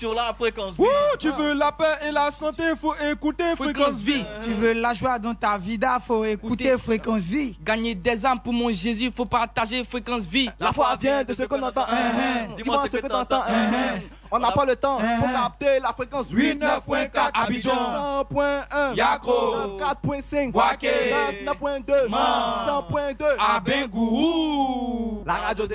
sur la fréquence vie. Tu veux la paix et la santé, faut écouter Fréquence Vie. Tu veux la joie dans ta vida, faut écouter Fréquence Vie. Gagner des âmes pour mon Jésus, faut partager Fréquence Vie. La foi vient de ce qu'on entend. Dis-moi ce que t'entends. On n'a pas le temps. Faut capter la fréquence 89.4 Abidjan, 100.1 Yakro, 4.5 Waké, 9.2 100.2 Abengou. La radio